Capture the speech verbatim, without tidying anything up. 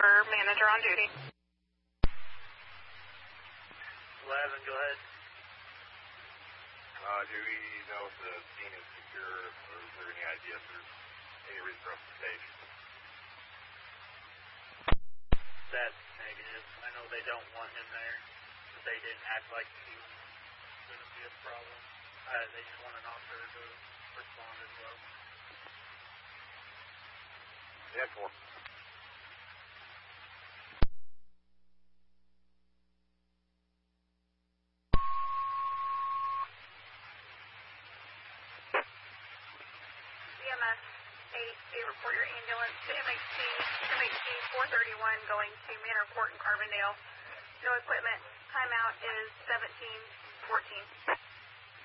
for manager on duty. eleven, go ahead. Uh, do we know if the scene is secure, or is there any idea if there's any reason for us to take? That's negative. I know they don't want him there, but they didn't act like he was going to be a problem. Uh, they just want an officer to respond as well. Yeah, four. C M S eight, they report your ambulance to M H C, M H C four thirty-one going to Manor Court in Carbondale. No equipment. Timeout is seventeen fourteen.